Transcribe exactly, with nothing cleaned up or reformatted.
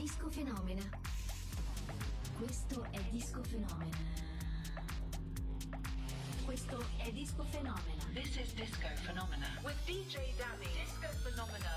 Disco Fenomena. Questo è Disco Fenomena. Questo è Disco Fenomena. This is Disco Phenomena with D J Danny. Disco Phenomena.